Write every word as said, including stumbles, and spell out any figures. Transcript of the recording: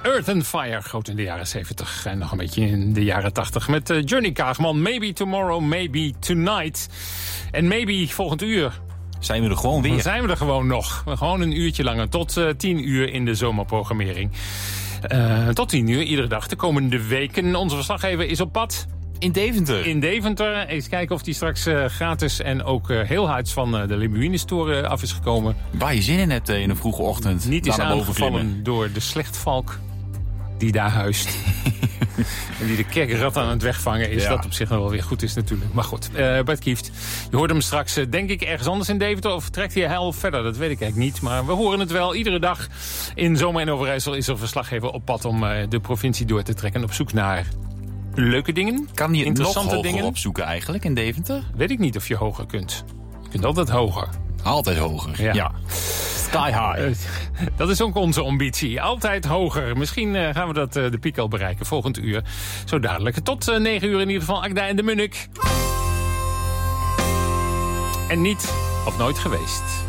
Earth and Fire, groot in de jaren zeventig en nog een beetje in de jaren tachtig. Met uh, Johnny Kaagman, Maybe Tomorrow, Maybe Tonight. En maybe volgend uur zijn we er gewoon weer. Dan zijn we er gewoon nog. Gewoon een uurtje langer, tot uh, tien uur in de zomerprogrammering. Uh, tot tien uur, iedere dag de komende weken. Onze verslaggever is op pad. In Deventer. In Deventer. Eens kijken of die straks uh, gratis en ook uh, heel huids van uh, de Limouine-store uh, af is gekomen. Waar je zin in hebt uh, in een vroege ochtend. Niet is aangevallen klimmen. door de slechtvalk die daar huist. En die de kerkrat aan het wegvangen is. Ja. Dat op zich nog wel weer goed is natuurlijk. Maar goed, uh, Bart Kieft, je hoort hem straks uh, denk ik ergens anders in Deventer. Of trekt hij heel verder, dat weet ik eigenlijk niet. Maar we horen het wel. Iedere dag in Zomer en Overijssel is er verslaggever op pad om uh, de provincie door te trekken. Op zoek naar leuke dingen. Kan je interessante nog hoger dingen opzoeken eigenlijk in Deventer? Weet ik niet of je hoger kunt. Je kunt altijd hoger. Altijd hoger, ja. ja. Sky high. Uh, dat is ook onze ambitie. Altijd hoger. Misschien uh, gaan we dat uh, de piek al bereiken volgend uur. Zo dadelijk. Tot uh, negen uur in ieder geval. Agda en de Munnik. En niet of nooit geweest.